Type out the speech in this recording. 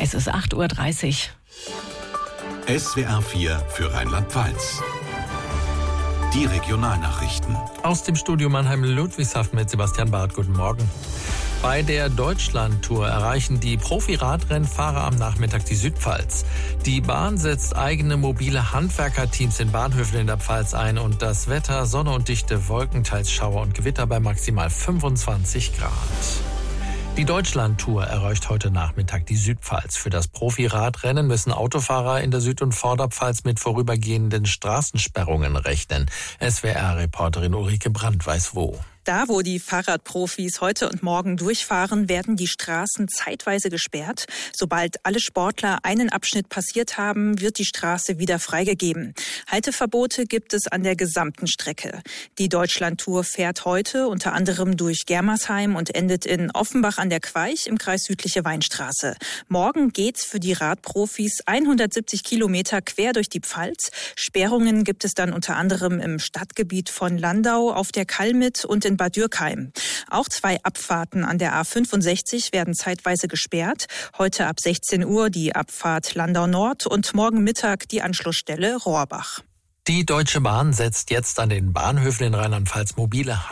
Es ist 8:30 Uhr. SWR 4 für Rheinland-Pfalz. Die Regionalnachrichten. Aus dem Studio Mannheim-Ludwigshafen mit Sebastian Barth. Guten Morgen. Bei der Deutschland-Tour erreichen die Profi-Radrennfahrer am Nachmittag die Südpfalz. Die Bahn setzt eigene mobile Handwerkerteams in Bahnhöfen in der Pfalz ein und das Wetter, Sonne und dichte Wolken, teils Schauer und Gewitter bei maximal 25 Grad. Die Deutschland-Tour erreicht heute Nachmittag die Südpfalz. Für das Profi-Radrennen müssen Autofahrer in der Süd- und Vorderpfalz mit vorübergehenden Straßensperrungen rechnen. SWR-Reporterin Ulrike Brandt weiß wo. Da, wo die Fahrradprofis heute und morgen durchfahren, werden die Straßen zeitweise gesperrt. Sobald alle Sportler einen Abschnitt passiert haben, wird die Straße wieder freigegeben. Halteverbote gibt es an der gesamten Strecke. Die Deutschland-Tour fährt heute unter anderem durch Germersheim und endet in Offenbach an der Queich im Kreis Südliche Weinstraße. Morgen geht's für die Radprofis 170 Kilometer quer durch die Pfalz. Sperrungen gibt es dann unter anderem im Stadtgebiet von Landau, auf der Kalmit und in Bad Dürkheim. Auch 2 Abfahrten an der A65 werden zeitweise gesperrt. Heute ab 16 Uhr die Abfahrt Landau Nord und morgen Mittag die Anschlussstelle Rohrbach. Die Deutsche Bahn setzt jetzt an den Bahnhöfen in Rheinland-Pfalz mobile